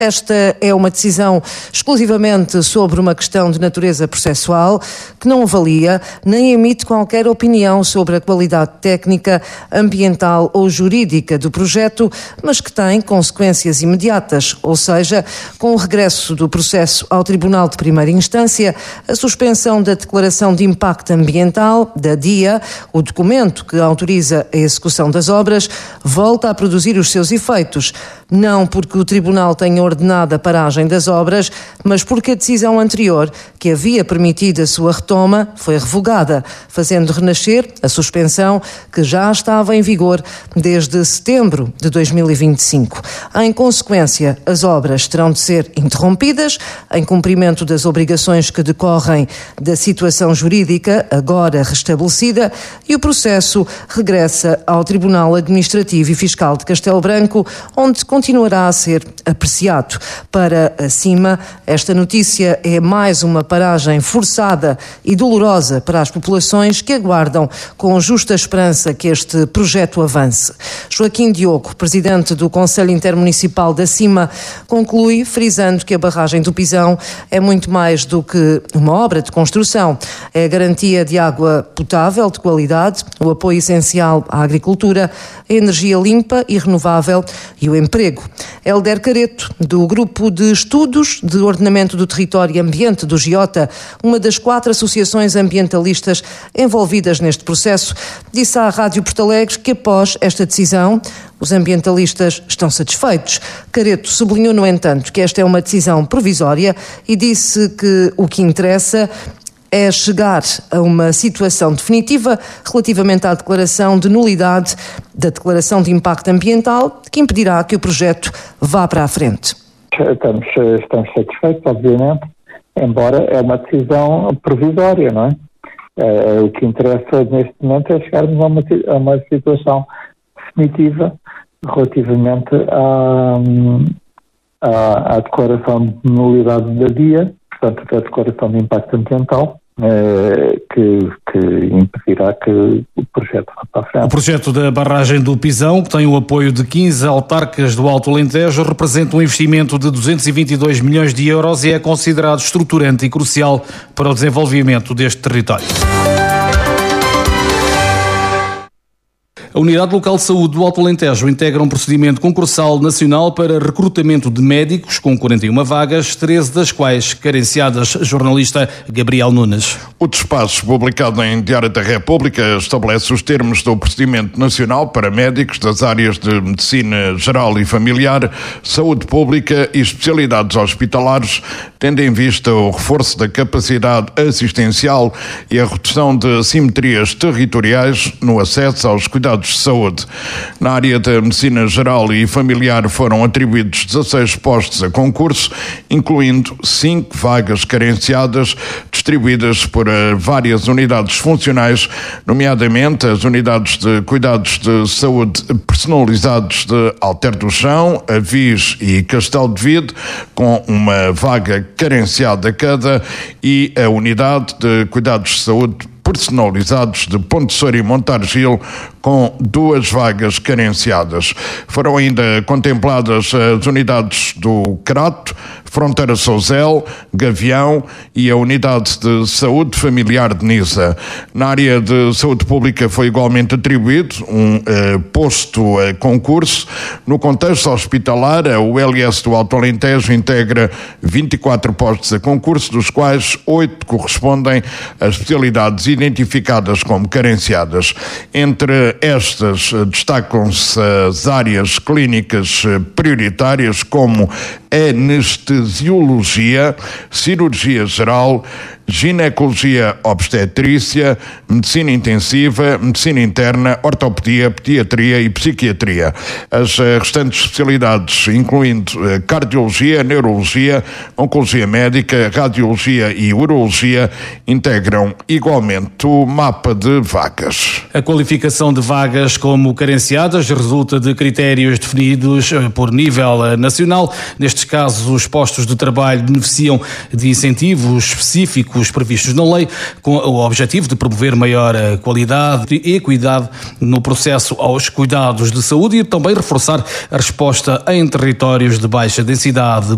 Esta é uma decisão exclusivamente sobre uma questão de natureza processual que não avalia nem emite qualquer opinião sobre a qualidade técnica, ambiental ou jurídica do projeto, mas que tem consequências imediatas, ou seja, com o regresso do processo ao Tribunal de Primeira Instância, a suspensão da Declaração de Impacto Ambiental, da DIA, o documento que autoriza a execução das obras, volta a produzir os seus efeitos, não porque o Tribunal tenha ordenado a paragem das obras, mas porque a decisão anterior, que havia permitido a sua retoma, foi revogada, fazendo renascer a suspensão que já estava em vigor desde setembro de 2025. Em consequência, as obras terão de ser interrompidas, em cumprimento das obrigações que decorrem da situação jurídica agora restabelecida, e o processo regressa ao Tribunal Administrativo e Fiscal de Castelo Branco, onde continuará a ser apreciado. Para a CIMA, esta notícia é mais uma paragem forçada e dolorosa para as populações que aguardam com justa esperança que este projeto avance. Joaquim Diogo, presidente do Conselho Intermunicipal da CIMA, conclui frisando que a barragem do Pisão é muito mais do que uma obra de construção. É a garantia de água potável de qualidade, o apoio essencial à agricultura, a energia limpa e renovável e o emprego. Hélder Careto, do Grupo de Estudos de Ordenamento do Território e Ambiente do GIOTA, uma das 4 associações ambientalistas envolvidas neste processo, disse à Rádio Porto Alegre que após esta decisão os ambientalistas estão satisfeitos. Careto sublinhou, no entanto, que esta é uma decisão provisória e disse que o que interessa é chegar a uma situação definitiva relativamente à declaração de nulidade da Declaração de Impacto Ambiental, que impedirá que o projeto vá para a frente. Estamos satisfeitos, obviamente, embora é uma decisão provisória, não é? O que interessa neste momento é chegarmos a uma situação definitiva relativamente à declaração de nulidade da DIA, portanto, a declaração de impacto ambiental, que impedirá que o projeto vá para a frente. O projeto da barragem do Pisão, que tem o apoio de 15 autarcas do Alto Alentejo, representa um investimento de 222 milhões de euros e é considerado estruturante e crucial para o desenvolvimento deste território. A Unidade Local de Saúde do Alto Alentejo integra um procedimento concursal nacional para recrutamento de médicos com 41 vagas, 13 das quais carenciadas. Jornalista Gabriel Nunes. O despacho publicado em Diário da República estabelece os termos do procedimento nacional para médicos das áreas de medicina geral e familiar, saúde pública e especialidades hospitalares, tendo em vista o reforço da capacidade assistencial e a redução de assimetrias territoriais no acesso aos cuidados de saúde. Na área da medicina geral e familiar foram atribuídos 16 postos a concurso, incluindo 5 vagas carenciadas, distribuídas por várias unidades funcionais, nomeadamente as unidades de cuidados de saúde personalizados de Alter do Chão, Avis e Castelo de Vide, com uma vaga carenciada cada, e a unidade de cuidados de saúde personalizados de Ponte Soura e Montargil, com 2 vagas carenciadas. Foram ainda contempladas as unidades do Crato, Fronteira Souzel, Gavião e a Unidade de Saúde Familiar de Nisa. Na área de saúde pública foi igualmente atribuído um posto a concurso. No contexto hospitalar, a ULS do Alto Alentejo integra 24 postos a concurso, dos quais 8 correspondem a especialidades identificadas como carenciadas. Entre estas destacam-se as áreas clínicas prioritárias como anestesiologia, cirurgia geral, ginecologia obstetrícia, medicina intensiva, medicina interna, ortopedia, pediatria e psiquiatria. As restantes especialidades, incluindo cardiologia, neurologia, oncologia médica, radiologia e urologia, integram igualmente o mapa de vagas. A qualificação de vagas como carenciadas resulta de critérios definidos por nível nacional. Nestes casos, os postos de trabalho beneficiam de incentivos específicos previstos na lei, com o objetivo de promover maior qualidade e equidade no processo aos cuidados de saúde e também reforçar a resposta em territórios de baixa densidade